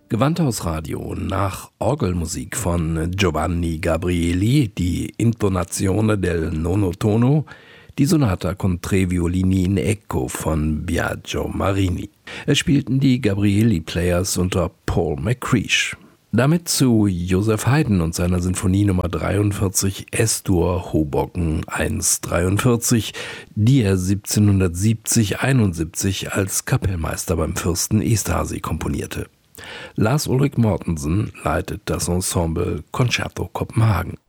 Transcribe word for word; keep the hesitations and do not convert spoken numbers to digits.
Gewandhausradio nach Orgelmusik von Giovanni Gabrieli, die Intonazione del nono tono, die Sonata con tre violini in Eco von Biagio Marini. Es spielten die Gabrieli Players unter Paul McCreesh. Damit zu Joseph Haydn und seiner Sinfonie Nummer dreiundvierzig S-Dur Hoboken eins dreiundvierzig, die er siebzehnhundertsiebzig einundsiebzig als Kapellmeister beim Fürsten Esterházy komponierte. Lars Ulrik Mortensen leitet das Ensemble Concerto Kopenhagen.